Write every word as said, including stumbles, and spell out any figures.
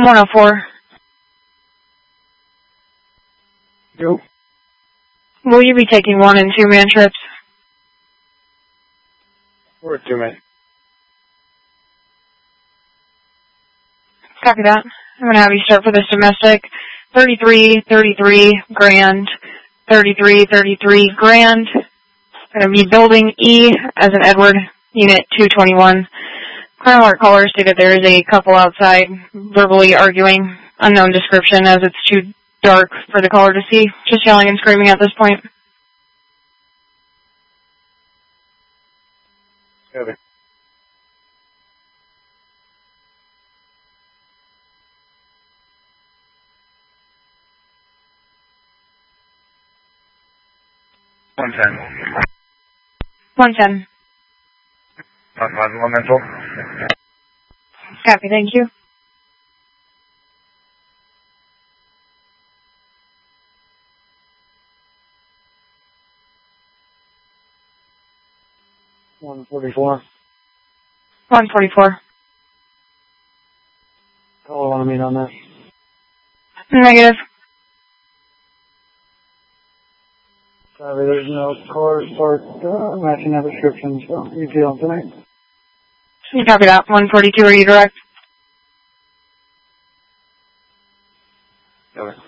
one oh four. Yo. Will you be taking one and two man trips? We're two man. Copy that. I'm going to have you start for this domestic. thirty-three thirty-three grand. thirty-three thirty-three grand. Going to be building E as in Edward, unit two twenty-one. Crime alert caller stated there is a couple outside verbally arguing. Unknown description as it's too dark for the caller to see. Just yelling and screaming at this point. Copy. one ten. one ten. one five one mental. Copy, thank you. one forty-four. one forty-four. Call on me on that. Negative. Sorry, there's no cars parked uh, matching that description, so you feel tonight. Copy that. one forty-two, are you direct? Okay.